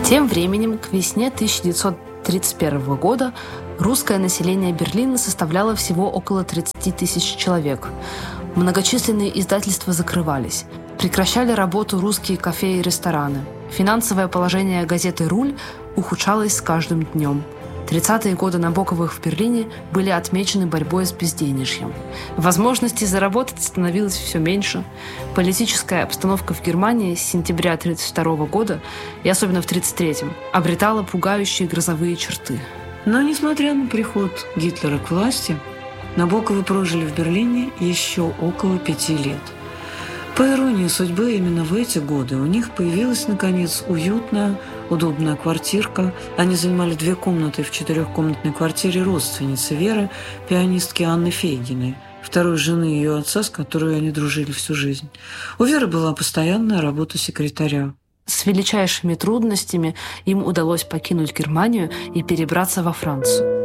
Тем временем, к весне 1931 года русское население Берлина составляло всего около 30 тысяч человек. Многочисленные издательства закрывались. Прекращали работу русские кафе и рестораны. Финансовое положение газеты «Руль» ухудшалось с каждым днем. 30-е годы Набоковых в Берлине были отмечены борьбой с безденежьем. Возможностей заработать становилось все меньше. Политическая обстановка в Германии с сентября 1932 года, и особенно в 1933-м, обретала пугающие грозовые черты. Но, несмотря на приход Гитлера к власти, Набоковы прожили в Берлине еще около 5 лет. По иронии судьбы, именно в эти годы у них появилась, наконец, уютная, удобная квартирка. Они занимали 2 комнаты в 4-комнатной квартире родственницы Веры, пианистки Анны Фейгиной, второй жены ее отца, с которой они дружили всю жизнь. У Веры была постоянная работа секретаря. С величайшими трудностями им удалось покинуть Германию и перебраться во Францию.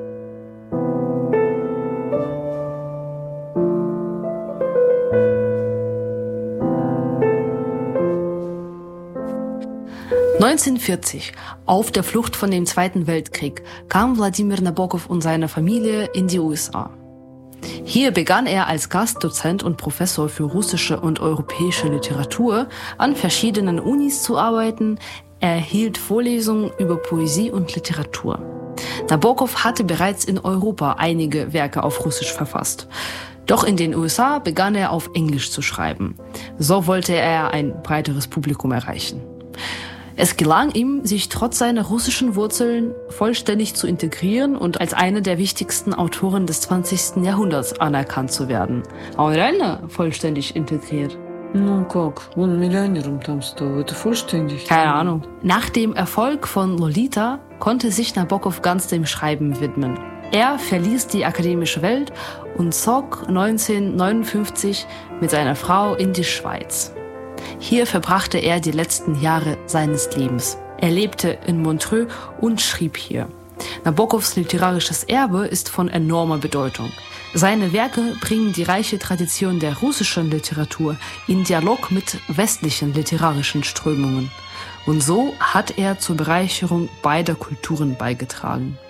(1940), auf der Flucht von dem Zweiten Weltkrieg, kam Wladimir Nabokov und seine Familie in die USA. Hier begann er als Gastdozent und Professor für russische und europäische Literatur an verschiedenen Unis zu arbeiten. Er hielt Vorlesungen über Poesie und Literatur. Nabokov hatte bereits in Europa einige Werke auf Russisch verfasst. Doch in den USA begann er auf Englisch zu schreiben. So wollte er ein breiteres Publikum erreichen. Es gelang ihm, sich trotz seiner russischen Wurzeln vollständig zu integrieren und als einer der wichtigsten Autoren des 20. Jahrhunderts anerkannt zu werden. Aber реально vollständig integriert? Ну как? Он миллионером там стал. Это vollständig? Keine Ahnung. Nach dem Erfolg von Lolita konnte sich Nabokov ganz dem Schreiben widmen. Er verließ die akademische Welt und zog 1959 mit seiner Frau in die Schweiz. Hier verbrachte er die letzten Jahre seines Lebens. Er lebte in Montreux und schrieb hier. Nabokovs literarisches Erbe ist von enormer Bedeutung. Seine Werke bringen die reiche Tradition der russischen Literatur in Dialog mit westlichen literarischen Strömungen. Und so hat er zur Bereicherung beider Kulturen beigetragen.